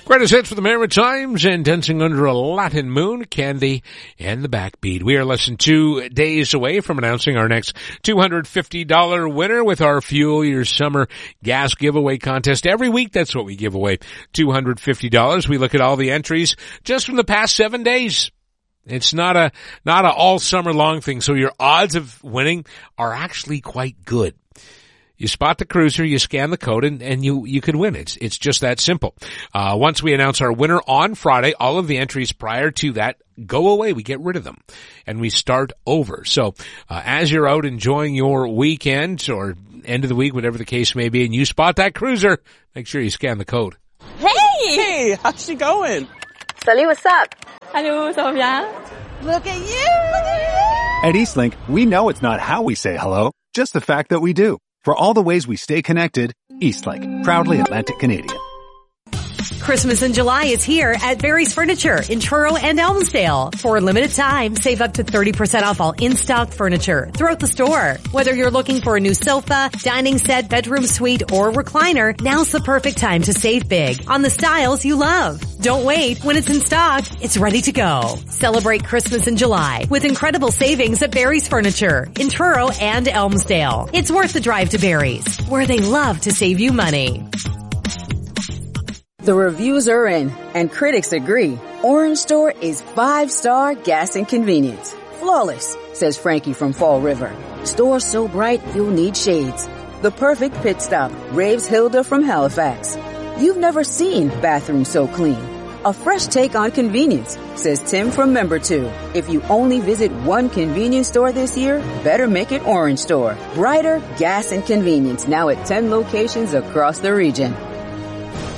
Greatest hits for the Maritimes and Dancing Under a Latin Moon, Candy and the Backbeat. We are less than 2 days away from announcing our next $250 winner with our Fuel Your Summer gas giveaway contest. Every week, that's what we give away, $250. We look at all the entries just from the past 7 days. It's not a all summer long thing, so your odds of winning are actually quite good. You spot the cruiser, you scan the code, and you could win. It's just that simple. Once we announce our winner on Friday, all of the entries prior to that go away. We get rid of them and we start over. So, as you're out enjoying your weekend or end of the week, whatever the case may be, and you spot that cruiser, make sure you scan the code. Hey, how's she going? Salut, what's up? Hello, ça va bien? Look at you! At Eastlink, we know it's not how we say hello, just the fact that we do. For all the ways we stay connected, Eastlink, proudly Atlantic Canadian. Christmas in July is here at Barry's Furniture in Truro and Elmsdale. For a limited time, save up to 30% off all in-stock furniture throughout the store. Whether you're looking for a new sofa, dining set, bedroom suite, or recliner, now's the perfect time to save big on the styles you love. Don't wait. When it's in stock, it's ready to go. Celebrate Christmas in July with incredible savings at Barry's Furniture in Truro and Elmsdale. It's worth the drive to Barry's, where they love to save you money. The reviews are in, and critics agree. Orange Store is 5-star gas and convenience. Flawless, says Frankie from Fall River. Store so bright you'll need shades. The perfect pit stop, raves Hilda from Halifax. You've never seen bathrooms so clean. A fresh take on convenience, says Tim from Member 2. If you only visit one convenience store this year, better make it Orange Store. Brighter gas and convenience now at 10 locations across the region.